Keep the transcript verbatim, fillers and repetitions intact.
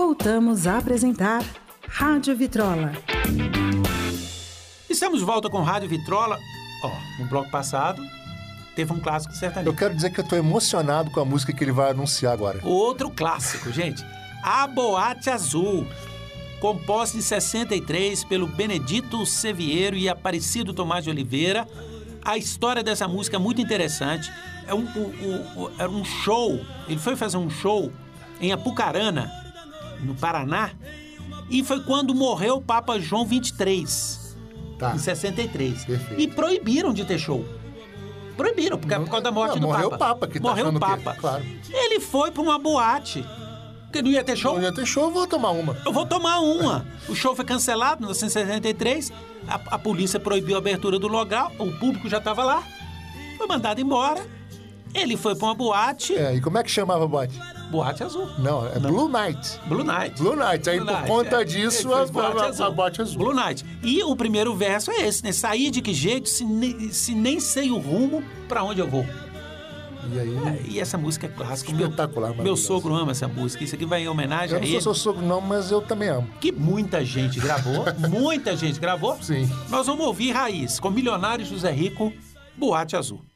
voltamos a apresentar Rádio Vitrola. Estamos de volta com Rádio Vitrola. Ó, oh, no bloco passado teve um clássico sertanejo. Eu quero dizer que eu tô emocionado com a música que ele vai anunciar agora. Outro clássico, gente. A Boate Azul, composta em sessenta e três pelo Benedito Seviero e Aparecido Tomás de Oliveira. A história dessa música é muito interessante. É um, um, um, era um show, ele foi fazer um show em Apucarana, no Paraná, e foi quando morreu o Papa João vinte e três, tá. Em sessenta e três. Perfeito. E proibiram de ter show. Proibiram, porque não, por causa da morte não, do morreu Papa. Morreu o Papa. Que morreu tá o Papa. Que, claro. Ele foi para uma boate, porque não ia ter show. Não ia ter show, eu vou tomar uma. Eu vou tomar uma. O show foi cancelado em mil novecentos e sessenta e três, a, a polícia proibiu a abertura do local, o público já estava lá, foi mandado embora, ele foi para uma boate. É, e como é que chamava a boate? Boate Azul. Não, é Não. Blue Night. Blue Night. Blue Night. Aí, Blue por Night, conta é. disso, a, boate a, azul. a boate azul. Blue Night. E o primeiro verso é esse, né? Saí de que jeito se, ne, se nem sei o rumo pra onde eu vou. E aí... É, e essa música é clássica. Espetacular, Meu, meu sogro ama essa música. Isso aqui vai em homenagem eu a ele. Eu não sou seu sogro não, mas eu também amo. Que muita gente gravou. Muita gente gravou. Sim. Nós vamos ouvir Raiz, com Milionário José Rico, Boate Azul.